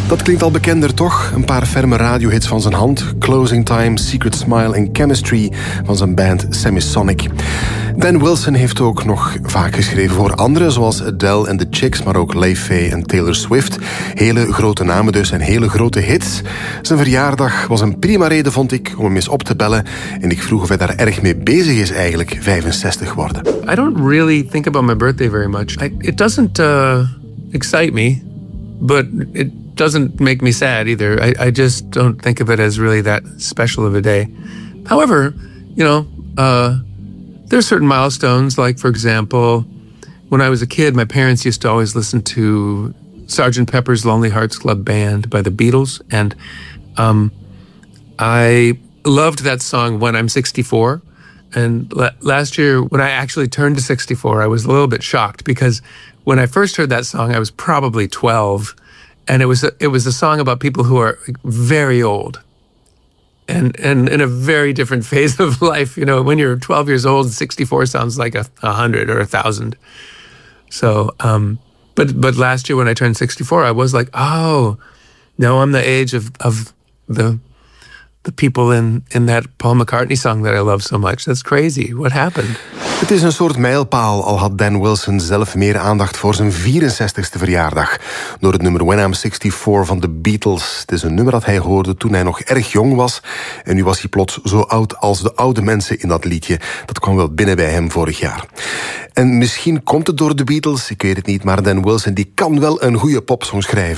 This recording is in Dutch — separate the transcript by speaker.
Speaker 1: Dat klinkt al bekender, toch? Een paar ferme radiohits van zijn hand. Closing Time, Secret Smile en Chemistry van zijn band Semisonic. Dan Wilson heeft ook nog vaak geschreven voor anderen, zoals Adele en The Chicks, maar ook Leigh Faye en Taylor Swift. Hele grote namen dus en hele grote hits. Zijn verjaardag was een prima reden, vond ik, om hem eens op te bellen. En ik vroeg of hij daar erg mee bezig is eigenlijk, 65 worden.
Speaker 2: I don't really think about my birthday very much. It doesn't excite me, but it doesn't make me sad either. I just don't think of it as really that special of a day. However, there's certain milestones, like, for example, when I was a kid, my parents used to always listen to Sgt. Pepper's Lonely Hearts Club Band by the Beatles, and I loved that song when I'm 64. And last year, when I actually turned to 64, I was a little bit shocked because when I first heard that song, I was probably 12, and it was a song about people who are very old. And in a very different phase of life. When you're 12 years old, 64 sounds like 100 or 1,000. So, but last year when I turned 64, I was like, oh, now I'm the age of the people in that Paul McCartney song that I love so much. That's crazy. What happened?
Speaker 1: Het is een soort mijlpaal, al had Dan Wilson zelf meer aandacht voor zijn 64ste verjaardag. Door het nummer When I'm 64 van de Beatles. Het is een nummer dat hij hoorde toen hij nog erg jong was. En nu was hij plots zo oud als de oude mensen in dat liedje. Dat kwam wel binnen bij hem vorig jaar. En misschien komt het door de Beatles, ik weet het niet. Maar Dan Wilson die kan wel een goede popsong schrijven.